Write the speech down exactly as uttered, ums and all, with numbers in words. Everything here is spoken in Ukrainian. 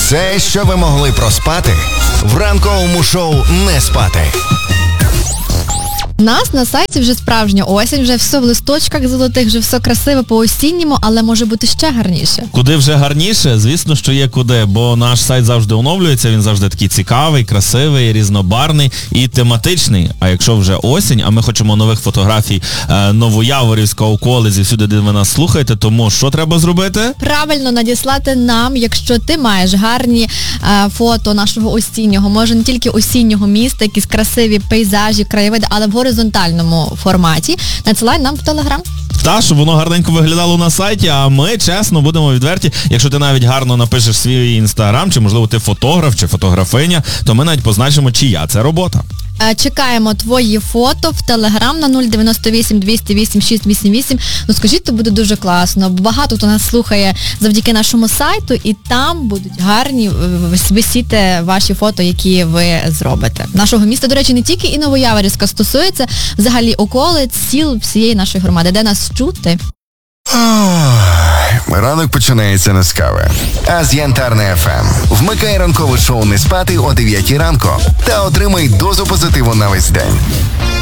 Все, що ви могли проспати, в ранковому шоу «Не спати». У нас на сайті вже справжня осінь, вже все в листочках золотих, вже все красиве по-осінньому, але може бути ще гарніше. Куди вже гарніше? Звісно, що є куди, бо наш сайт завжди оновлюється, він завжди такий цікавий, красивий, різнобарний і тематичний. А якщо вже осінь, а ми хочемо нових фотографій е, Новояворівська, околиць і всюди, де ви нас слухаєте, тому що треба зробити? Правильно надіслати нам, якщо ти маєш гарні е, фото нашого осіннього, може не тільки осіннього міста, якісь красиві пейзажі, краєвиди, але в горизонтальному форматі, надсилай нам в Телеграм. Та, щоб воно гарненько виглядало на сайті, а ми, чесно, будемо відверті. Якщо ти навіть гарно напишеш свій інстаграм, чи, можливо, ти фотограф, чи фотографиня, то ми навіть позначимо, чия це робота. Чекаємо твої фото в Телеграм на нуль дев'яносто вісім двісті вісім шість вісім вісім. Ну скажіть, то буде дуже класно. Багато хто нас слухає завдяки нашому сайту, і там будуть гарні висіти ваші фото, які ви зробите. Нашого міста, до речі, не тільки і Новояворівська стосується, взагалі околиць, сіл всієї нашої громади. Де нас чути? Ранок починається не з кави, а з Янтарне еф ем. Вмикай ранкове шоу «Не спати» о дев'ятій ранку та отримай дозу позитиву на весь день.